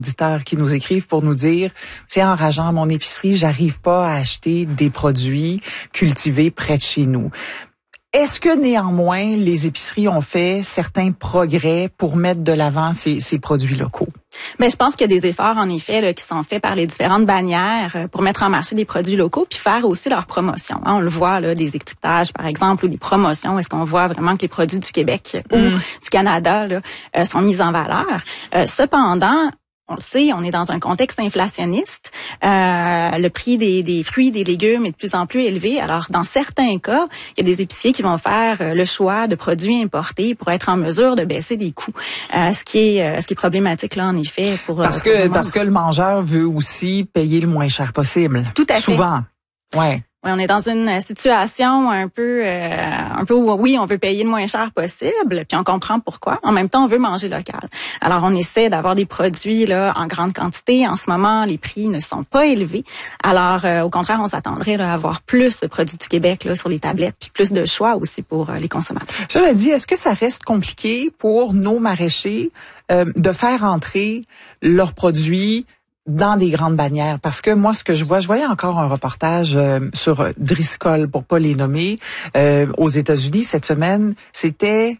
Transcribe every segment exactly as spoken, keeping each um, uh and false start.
Auditeurs qui nous écrivent pour nous dire c'est enrageant à mon épicerie, j'arrive pas à acheter des produits cultivés près de chez nous. Est-ce que néanmoins les épiceries ont fait certains progrès pour mettre de l'avant ces, ces produits locaux? Mais je pense qu'il y a des efforts, en effet, là, qui sont faits par les différentes bannières pour mettre en marché des produits locaux puis faire aussi leur promotion. Hein, on le voit, là, des étiquetages, par exemple, ou des promotions. Est-ce qu'on voit vraiment que les produits du Québec ou mm. du Canada là, euh, sont mis en valeur? Euh, cependant, on le sait, on est dans un contexte inflationniste. Euh, le prix des, des fruits, des légumes est de plus en plus élevé. Alors, dans certains cas, il y a des épiciers qui vont faire le choix de produits importés pour être en mesure de baisser les coûts. Euh, ce qui est, ce qui est problématique là, en effet, pour parce pour que parce que le mangeur veut aussi payer le moins cher possible. Tout à fait. Souvent, ouais. Oui, on est dans une situation un peu, euh, un peu où, oui, on veut payer le moins cher possible, puis on comprend pourquoi. En même temps, on veut manger local. Alors, on essaie d'avoir des produits là en grande quantité. En ce moment, les prix ne sont pas élevés. Alors, euh, au contraire, on s'attendrait là, à avoir plus de produits du Québec là sur les tablettes, puis plus de choix aussi pour euh, les consommateurs. Cela dit, est-ce que ça reste compliqué pour nos maraîchers euh, de faire entrer leurs produits dans des grandes bannières? Parce que moi, ce que je vois, je voyais encore un reportage euh, sur Driscoll, pour pas les nommer, euh, aux États-Unis cette semaine. C'était,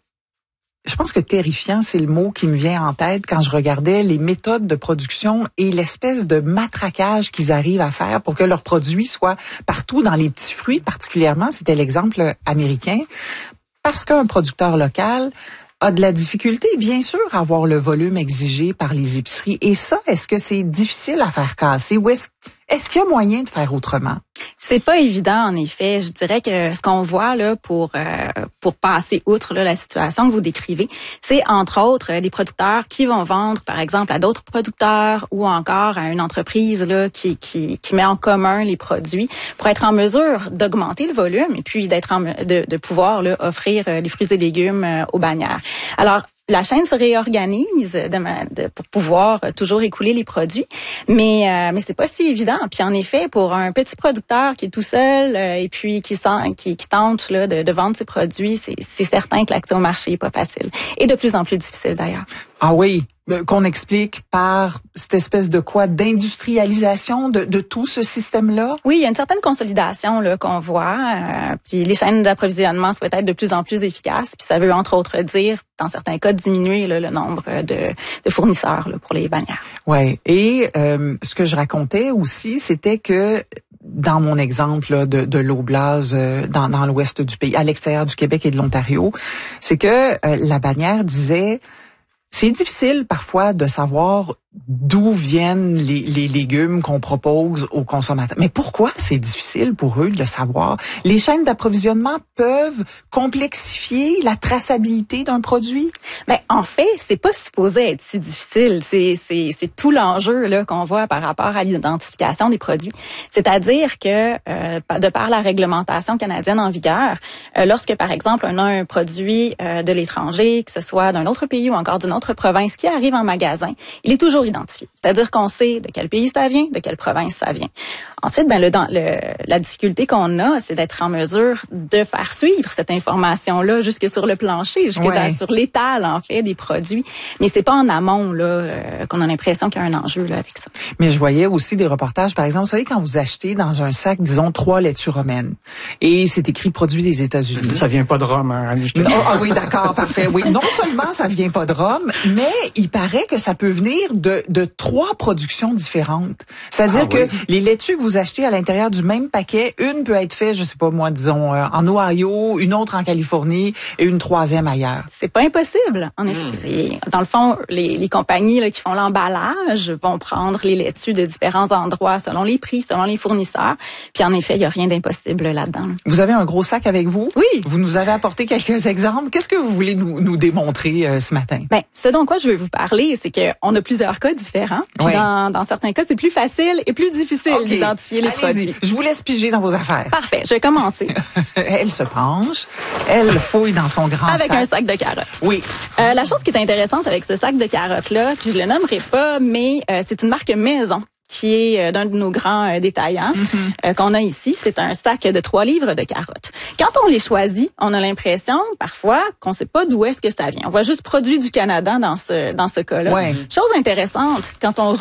je pense que terrifiant, c'est le mot qui me vient en tête quand je regardais les méthodes de production et l'espèce de matraquage qu'ils arrivent à faire pour que leurs produits soient partout dans les petits fruits, particulièrement. C'était l'exemple américain. Parce qu'un producteur local a de la difficulté, bien sûr, à avoir le volume exigé par les épiceries. Et ça, est-ce que c'est difficile à faire casser ou est-ce, est-ce qu'il y a moyen de faire autrement? C'est pas évident, en effet. Je dirais que ce qu'on voit là pour euh, pour passer outre là, la situation que vous décrivez, c'est entre autres les producteurs qui vont vendre, par exemple, à d'autres producteurs ou encore à une entreprise là qui qui qui met en commun les produits pour être en mesure d'augmenter le volume et puis d'être en de, de pouvoir là, offrir les fruits et légumes euh, aux bannières. Alors la chaîne se réorganise de, de, pour pouvoir toujours écouler les produits, mais euh, mais c'est pas si évident. Puis en effet, pour un petit producteur qui est tout seul euh, et puis qui sent, qui, qui tente là de, de vendre ses produits, c'est, c'est certain que l'accès au marché est pas facile et de plus en plus difficile d'ailleurs. Ah oui, qu'on explique par cette espèce de quoi d'industrialisation de, de tout ce système-là? Oui, il y a une certaine consolidation là qu'on voit. Euh, puis les chaînes d'approvisionnement souhaitent être de plus en plus efficaces. Puis ça veut entre autres dire, dans certains cas, diminuer là, le nombre de, de fournisseurs là, pour les bannières. Ouais. Et euh, ce que je racontais aussi, c'était que dans mon exemple là, de, de l'eau blase euh, dans, dans l'ouest du pays, à l'extérieur du Québec et de l'Ontario, c'est que euh, la bannière disait c'est difficile parfois de savoir d'où viennent les, les légumes qu'on propose aux consommateurs. Mais pourquoi c'est difficile pour eux de le savoir? Les chaînes d'approvisionnement peuvent complexifier la traçabilité d'un produit? Ben, en fait, c'est pas supposé être si difficile. C'est, c'est, c'est tout l'enjeu là qu'on voit par rapport à l'identification des produits. C'est-à-dire que, euh, de par la réglementation canadienne en vigueur, euh, lorsque, par exemple, on a un produit euh, de l'étranger, que ce soit d'un autre pays ou encore d'une autre province qui arrive en magasin, il est toujours identifié. C'est-à-dire qu'on sait de quel pays ça vient, de quelle province ça vient. Ensuite, ben le, dans, le, la difficulté qu'on a, c'est d'être en mesure de faire suivre cette information-là jusque sur le plancher, jusque ouais. dans, sur l'étal, en fait, des produits. Mais c'est pas en amont là euh, qu'on a l'impression qu'il y a un enjeu là avec ça. Mais je voyais aussi des reportages, par exemple, vous savez, quand vous achetez dans un sac, disons, trois laitues romaines, et c'est écrit produit des États-Unis. Ça vient pas de Rome, hein? Oh, ah oui, d'accord, parfait. Oui, non seulement ça vient pas de Rome, mais il paraît que ça peut venir de, de trois productions différentes. C'est-à-dire ah, que oui. les laitues que vous achetez à l'intérieur du même paquet, une peut être faite, je sais pas moi, disons, euh, en Ohio, une autre en Californie et une troisième ailleurs. C'est pas impossible, en effet. Mmh. Dans le fond, les, les compagnies là, qui font l'emballage vont prendre les laitues de différents endroits selon les prix, selon les fournisseurs. Puis en effet, il y a rien d'impossible là-dedans. Vous avez un gros sac avec vous? Oui. Vous nous avez apporté quelques exemples. Qu'est-ce que vous voulez nous, nous démontrer euh, ce matin? Ben, ce dont quoi je veux vous parler, c'est qu'on a plusieurs cas différents. Puis oui. dans, dans certains cas, c'est plus facile et plus difficile okay. d'identifier les Allez-y. produits. Je vous laisse piger dans vos affaires. Parfait, je vais commencer. Elle se penche, elle fouille dans son grand avec sac. Avec un sac de carottes. Oui. Euh, la chose qui est intéressante avec ce sac de carottes-là, puis je le nommerai pas, mais euh, c'est une marque maison qui est d'un de nos grands détaillants mm-hmm. euh, qu'on a ici. C'est un sac de trois livres de carottes. Quand on les choisit, on a l'impression parfois qu'on sait pas d'où est-ce que ça vient. On voit juste produit du Canada dans ce dans ce cas-là. Ouais. Chose intéressante, quand on